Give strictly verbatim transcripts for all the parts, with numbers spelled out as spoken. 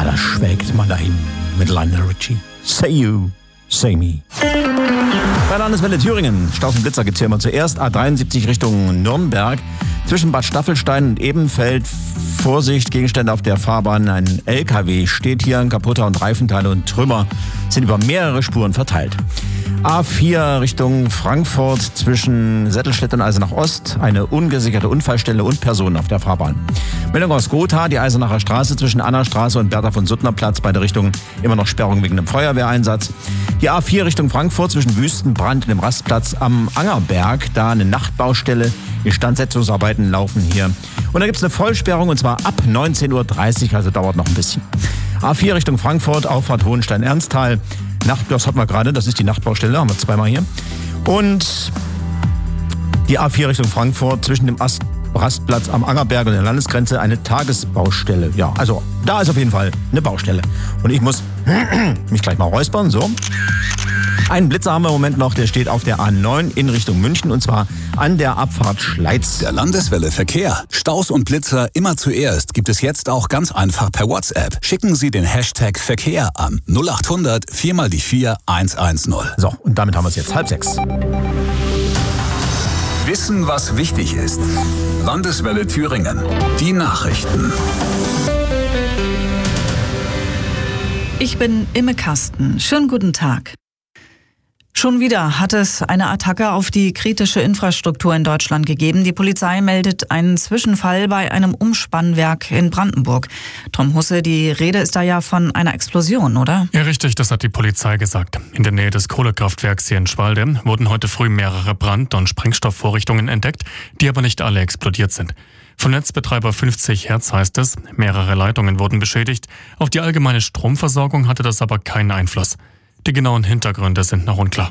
Ah, da schwelgt man dahin mit Lionel Richie. Say you, say me. Bei Landeswelle Thüringen, Staus und Blitzer gibt's hier immer zuerst. A dreiundsiebzig Richtung Nürnberg. Zwischen Bad Staffelstein und Ebenfeld, Vorsicht, Gegenstände auf der Fahrbahn. Ein L K W steht hier, ein kaputter und Reifenteile und Trümmer sind über mehrere Spuren verteilt. A vier Richtung Frankfurt zwischen Settelstedt und Eisenach Ost. Eine ungesicherte Unfallstelle und Personen auf der Fahrbahn. Meldung aus Gotha, die Eisenacher Straße zwischen Annastraße und Bertha von Suttner Platz. Beide Richtungen immer noch Sperrung wegen einem Feuerwehreinsatz. Die A vier Richtung Frankfurt zwischen Wüstenbrand und dem Rastplatz am Angerberg. Da eine Nachtbaustelle. Instandsetzungsarbeiten laufen hier. Und da gibt es eine Vollsperrung und zwar ab neunzehn Uhr dreißig, also dauert noch ein bisschen. A vier Richtung Frankfurt, Auffahrt Hohenstein-Ernsthal. Nacht, das hatten wir gerade, das ist die Nachtbaustelle, haben wir zweimal hier. Und die A vier Richtung Frankfurt zwischen dem Ast Rastplatz am Angerberg und der Landesgrenze eine Tagesbaustelle. Ja, also da ist auf jeden Fall eine Baustelle. Und ich muss mich gleich mal räuspern, so. Einen Blitzer haben wir im Moment noch, der steht auf der A neun in Richtung München und zwar an der Abfahrt Schleiz. Der Landeswelle Verkehr. Staus und Blitzer immer zuerst gibt es jetzt auch ganz einfach per WhatsApp. Schicken Sie den Hashtag Verkehr an null acht hundert vier mal die vier eins eins null. So, und damit haben wir es jetzt halb sechs. Wissen, was wichtig ist. Landeswelle Thüringen. Die Nachrichten. Ich bin Imme Kasten. Schönen guten Tag. Schon wieder hat es eine Attacke auf die kritische Infrastruktur in Deutschland gegeben. Die Polizei meldet einen Zwischenfall bei einem Umspannwerk in Brandenburg. Tom Husse, die Rede ist da ja von einer Explosion, oder? Ja, richtig, das hat die Polizei gesagt. In der Nähe des Kohlekraftwerks hier in Schwalde wurden heute früh mehrere Brand- und Sprengstoffvorrichtungen entdeckt, die aber nicht alle explodiert sind. Von Netzbetreiber fünfzig Hertz heißt es, mehrere Leitungen wurden beschädigt. Auf die allgemeine Stromversorgung hatte das aber keinen Einfluss. Die genauen Hintergründe sind noch unklar.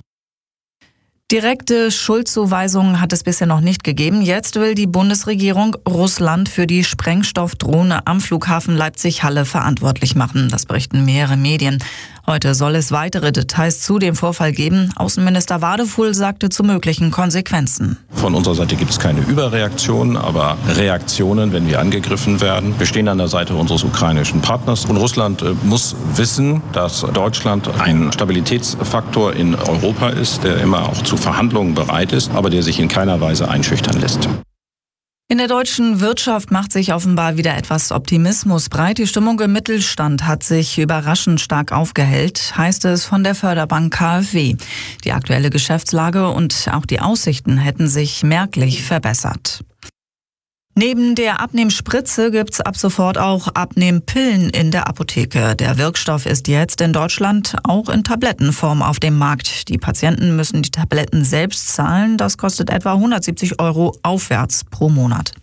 Direkte Schuldzuweisungen hat es bisher noch nicht gegeben. Jetzt will die Bundesregierung Russland für die Sprengstoffdrohne am Flughafen Leipzig-Halle verantwortlich machen. Das berichten mehrere Medien. Heute soll es weitere Details zu dem Vorfall geben. Außenminister Wadefuhl sagte zu möglichen Konsequenzen. Von unserer Seite gibt es keine Überreaktion, aber Reaktionen, wenn wir angegriffen werden. Wir stehen an der Seite unseres ukrainischen Partners. Und Russland muss wissen, dass Deutschland ein Stabilitätsfaktor in Europa ist, der immer auch zu Verhandlungen bereit ist, aber der sich in keiner Weise einschüchtern lässt. In der deutschen Wirtschaft macht sich offenbar wieder etwas Optimismus breit. Die Stimmung im Mittelstand hat sich überraschend stark aufgehellt, heißt es von der Förderbank K f W. Die aktuelle Geschäftslage und auch die Aussichten hätten sich merklich verbessert. Neben der Abnehmspritze gibt's ab sofort auch Abnehmpillen in der Apotheke. Der Wirkstoff ist jetzt in Deutschland auch in Tablettenform auf dem Markt. Die Patienten müssen die Tabletten selbst zahlen. Das kostet etwa hundertsiebzig Euro aufwärts pro Monat.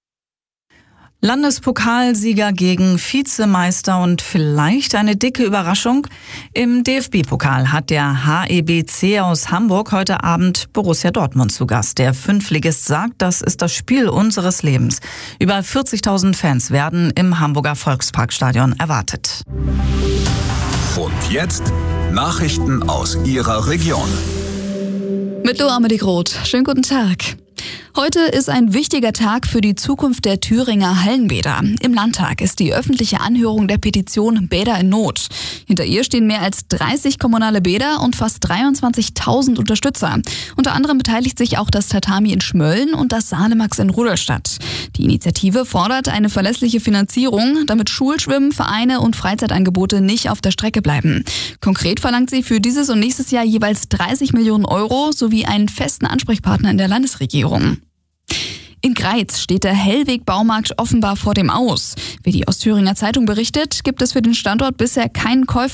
Landespokalsieger gegen Vizemeister und vielleicht eine dicke Überraschung. Im D F B-Pokal hat der H E B C aus Hamburg heute Abend Borussia Dortmund zu Gast. Der Fünftligist sagt, das ist das Spiel unseres Lebens. Über vierzigtausend Fans werden im Hamburger Volksparkstadion erwartet. Und jetzt Nachrichten aus Ihrer Region. Mit Loa Groth. Schönen guten Tag. Heute ist ein wichtiger Tag für die Zukunft der Thüringer Hallenbäder. Im Landtag ist die öffentliche Anhörung der Petition Bäder in Not. Hinter ihr stehen mehr als dreißig kommunale Bäder und fast dreiundzwanzigtausend Unterstützer. Unter anderem beteiligt sich auch das Tatami in Schmölln und das Salemax in Rudolstadt. Die Initiative fordert eine verlässliche Finanzierung, damit Schulschwimmen, Vereine und Freizeitangebote nicht auf der Strecke bleiben. Konkret verlangt sie für dieses und nächstes Jahr jeweils dreißig Millionen Euro sowie einen festen Ansprechpartner in der Landesregierung. In Greiz steht der Hellweg-Baumarkt offenbar vor dem Aus. Wie die Ostthüringer Zeitung berichtet, gibt es für den Standort bisher keinen Käufer.